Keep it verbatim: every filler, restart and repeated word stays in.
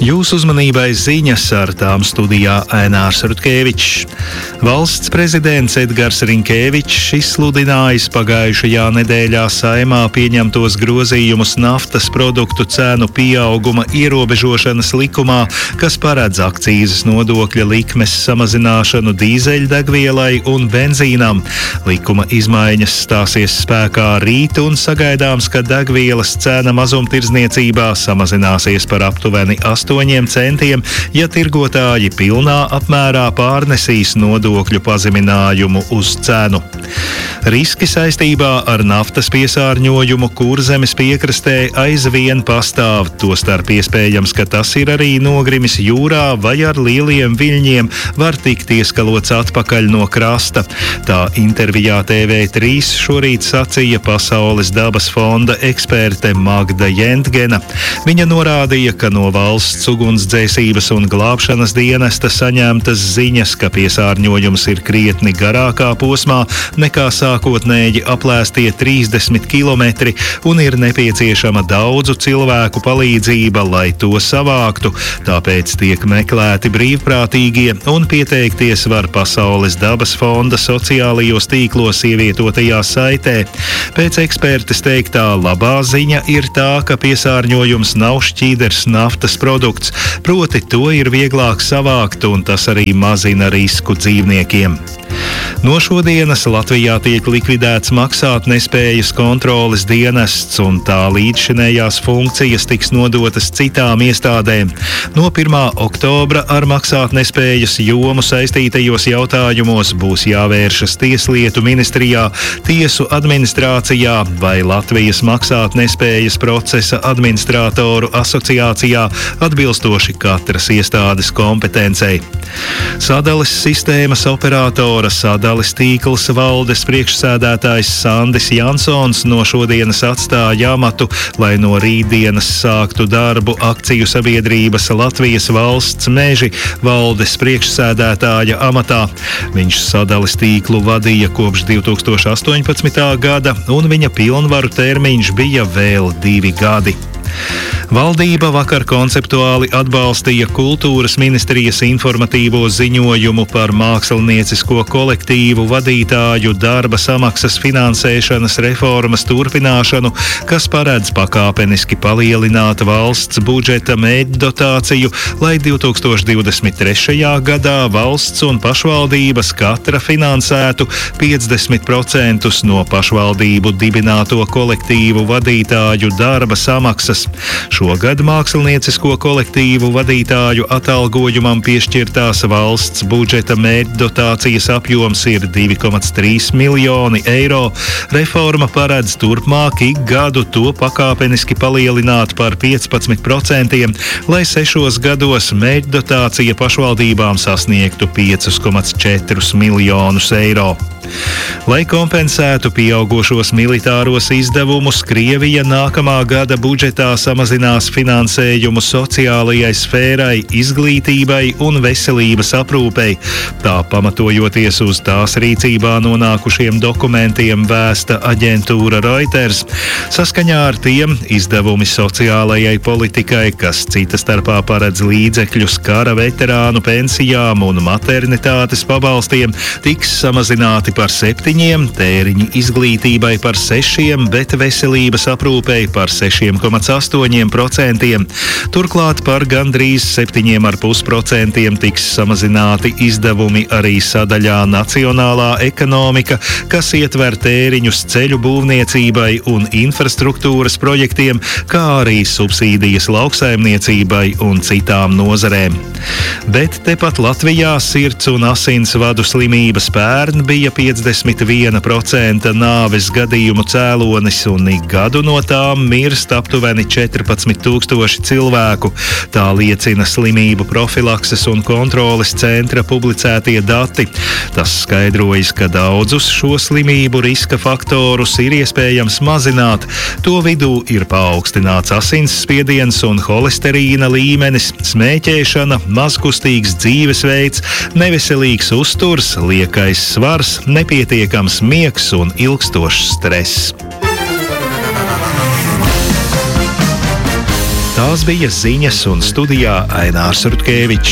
Jūsu uzmanībai ziņas, ar tām studijā Ainārs Rutkevičs. Valsts prezidents Edgars Rinkēvičs izsludinājis pagājušajā nedēļā Saeimā pieņemtos grozījumus naftas produktu cenu pieauguma ierobežošanas likumā, kas paredz akcīzes nodokļa likmes samazināšanu dīzeļdegvielai un benzīnam. Likuma izmaiņas stāsies spēkā rīt un sagaidāms, ka degvielas cena mazumtirdzniecībā samazināsies par aptuveni astoņiem centiem, ja tirgotāji pilnā apmērā pārnesīs nodokļu pazeminājumu uz cenu. Riski saistībā ar naftas piesārņojumu Kurzemes piekrastē aizvien pastāv, tostarp iespējams, ka tas ir arī nogrimis jūrā vai ar lieliem viļņiem var tikt ieskalots atpakaļ no krasta. Tā intervijā T V trīs šorīt sacīja Pasaules dabas fonda eksperte Magda Jentgena. Viņa norādīja, ka no valsts ugunsdzēsības un glābšanas dienesta saņemtas ziņas, ka piesārņojums ir krietni garākā posmā nekā sākotnēji aplēstie trīsdesmit kilometri un ir nepieciešama daudzu cilvēku palīdzība, lai to savāktu. Tāpēc tiek meklēti brīvprātīgie un pieteikties var Pasaules dabas fonda sociālajos tīklos ievietotajā saitē. Pēc ekspertes teiktā labā ziņa ir tā, ka piesārņojums nav šķīders naftas produkts, proti to ir vieglāk savākt un tas arī mazina risku dzīvniekiem. No šodienas Latvijā tiek likvidēts maksātnespējas kontroles dienests un tā līdzšinējās funkcijas tiks nodotas citām iestādēm. No pirmā oktobra ar maksātnespējas jomu saistītajos jautājumos būs jāvēršas Tieslietu ministrijā, Tiesu administrācijā vai Latvijas maksātnespējas procesa administratoru asociācijā atbilstoši katras iestādes kompetencei. Sadales sistēmas operatora Sadales tīkls valdes priekšsēdētājs Sandis Jansons no šodienas atstāja amatu, lai no rītdienas sāktu darbu akciju sabiedrības Latvijas valsts meži valdes priekšsēdētāja amatā. Viņš Sadales tīklu vadīja kopš divi tūkstoši astoņpadsmitā gada un viņa pilnvaru termiņš bija vēl divi gadi. Valdība vakar konceptuāli atbalstīja Kultūras ministrijas informatīvo ziņojumu par māksliniecisko kolektīvu vadītāju darba samaksas finansēšanas reformas turpināšanu, kas paredz pakāpeniski palielināt valsts budžeta mērķdotāciju, lai divi tūkstoši divdesmit trešajā gadā valsts un pašvaldības katra finansētu piecdesmit procentus no pašvaldību dibināto kolektīvu vadītāju darba samaksas. Šogad māksliniecisko kolektīvu vadītāju atalgojumam piešķirtās valsts budžeta mērķdotācijas apjoms ir divi komats trīs miljoni eiro. Reforma paredz turpmāk ik gadu to pakāpeniski palielināt par piecpadsmit procentiem, lai sešos gados mērķdotācija pašvaldībām sasniegtu pieci komats četri miljonus eiro. Lai kompensētu pieaugušos militāros izdevumus, Krievija nākamā gada budžetā samazinās finansējumu sociālajai sfērai, izglītībai un veselības aprūpei. Tā pamatojoties uz tās rīcībā nonākušiem dokumentiem vēsta aģentūra Reuters. Saskaņā ar tiem izdevumi sociālajai politikai, kas cita starpā paredz līdzekļus kara veterānu pensijām un maternitātes pabalstiem, tiks samazināti par septiņiem, tēriņi izglītībai par sešiem, bet veselības aprūpei par sešiem komats astoņiem procentiem. Turklāt par gandrīz septiņiem komats pieci procentiem tiks samazināti izdevumi arī sadaļā Nacionālā ekonomika, kas ietver tēriņus ceļu būvniecībai un infrastruktūras projektiem, kā arī subsīdijas lauksaimniecībai un citām nozarēm. Bet tepat Latvijā sirds un asinsvadu slimības pērn bija piecdesmit viena procenta nāves gadījumu cēlonis un ik gadu no tām mirst aptuveni četrpadsmit tūkstoši cilvēku. Tā liecina slimību profilakses un kontroles centra publicētie dati. Tas skaidrojas, ka daudzus šo slimību riska faktorus ir iespējams mazināt. To vidū ir paaugstināts asinsspiediens un holesterīna līmenis, smēķēšana, mazkustīgs dzīvesveids, neveselīgs uzturs, liekais svars, nepietiekams miegs un ilgstošs stress. Tās bija ziņas un studijā Ainārs Rutkevičs.